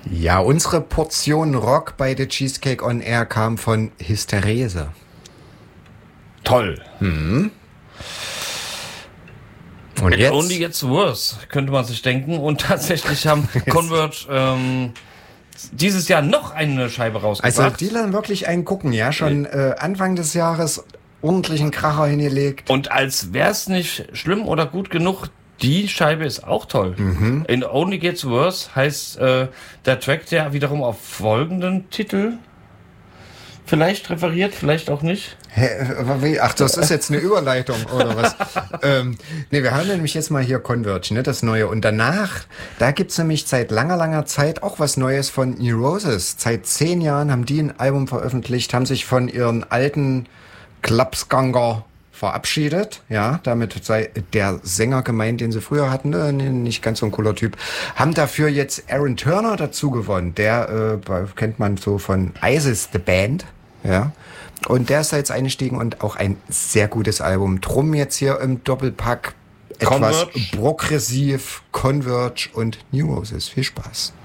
Ja, unsere Portion Rock bei The Cheesecake on Air kam von Hysterese. Toll. Und It jetzt? only gets worse, könnte man sich denken. Und tatsächlich haben Converge dieses Jahr noch eine Scheibe rausgebracht. Also die lassen wirklich einen gucken, ja, schon Anfang des Jahres ordentlichen Kracher hingelegt. Und als wär's nicht schlimm oder gut genug, die Scheibe ist auch toll. In Only Gets Worse heißt der Track, der wiederum auf folgenden Titel vielleicht referiert, vielleicht auch nicht. Ach, das ist jetzt eine Überleitung, oder was? Nee, wir haben nämlich jetzt mal hier Converge, ne, das Neue. Und danach, da gibt's nämlich seit langer Zeit auch was Neues von Neurosis. Seit 10 Jahren haben die ein Album veröffentlicht, haben sich von ihren alten Klapsganger verabschiedet. Ja, damit sei der Sänger gemeint, den sie früher hatten, nicht ganz so ein cooler Typ. Haben dafür jetzt Aaron Turner dazu gewonnen. Der kennt man so von ISIS, The Band. Ja. Und der ist da jetzt eingestiegen und auch ein sehr gutes Album. Drum jetzt hier im Doppelpack etwas Converge. progressiv, Converge und Neurosis. Viel Spaß.